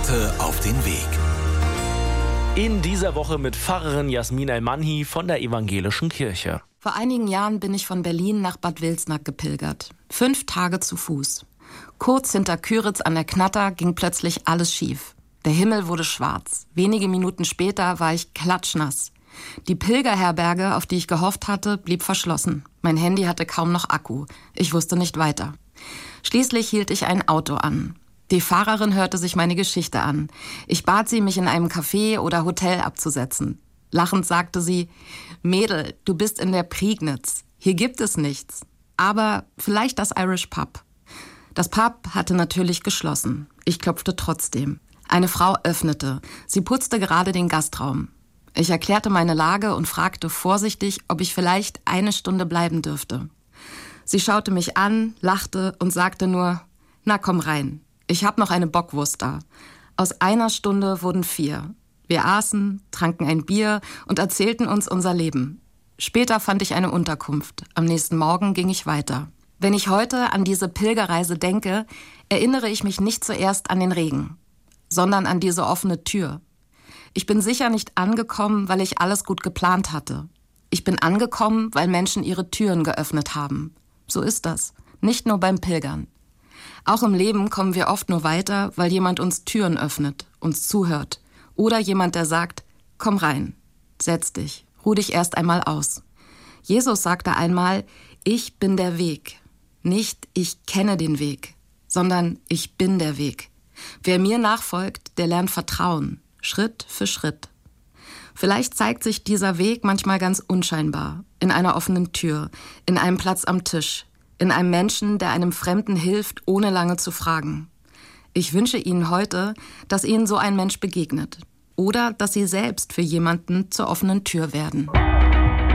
Heute auf den Weg. In dieser Woche mit Pfarrerin Jasmin El-Manhi von der Evangelischen Kirche. Vor einigen Jahren bin ich von Berlin nach Bad Wilsnack gepilgert. 5 Tage zu Fuß. Kurz hinter Küritz an der Knatter ging plötzlich alles schief. Der Himmel wurde schwarz. Wenige Minuten später war ich klatschnass. Die Pilgerherberge, auf die ich gehofft hatte, blieb verschlossen. Mein Handy hatte kaum noch Akku. Ich wusste nicht weiter. Schließlich hielt ich ein Auto an. Die Fahrerin hörte sich meine Geschichte an. Ich bat sie, mich in einem Café oder Hotel abzusetzen. Lachend sagte sie: Mädel, du bist in der Prignitz. Hier gibt es nichts. Aber vielleicht das Irish Pub. Das Pub hatte natürlich geschlossen. Ich klopfte trotzdem. Eine Frau öffnete. Sie putzte gerade den Gastraum. Ich erklärte meine Lage und fragte vorsichtig, ob ich vielleicht eine Stunde bleiben dürfte. Sie schaute mich an, lachte und sagte nur: Na, komm rein. Ich habe noch eine Bockwurst da. Aus einer Stunde wurden 4. Wir aßen, tranken ein Bier und erzählten uns unser Leben. Später fand ich eine Unterkunft. Am nächsten Morgen ging ich weiter. Wenn ich heute an diese Pilgerreise denke, erinnere ich mich nicht zuerst an den Regen, sondern an diese offene Tür. Ich bin sicher nicht angekommen, weil ich alles gut geplant hatte. Ich bin angekommen, weil Menschen ihre Türen geöffnet haben. So ist das. Nicht nur beim Pilgern. Auch im Leben kommen wir oft nur weiter, weil jemand uns Türen öffnet, uns zuhört. Oder jemand, der sagt: Komm rein, setz dich, ruh dich erst einmal aus. Jesus sagte einmal: Ich bin der Weg. Nicht ich kenne den Weg, sondern ich bin der Weg. Wer mir nachfolgt, der lernt Vertrauen, Schritt für Schritt. Vielleicht zeigt sich dieser Weg manchmal ganz unscheinbar, in einer offenen Tür, in einem Platz am Tisch, in einem Menschen, der einem Fremden hilft, ohne lange zu fragen. Ich wünsche Ihnen heute, dass Ihnen so ein Mensch begegnet oder dass Sie selbst für jemanden zur offenen Tür werden.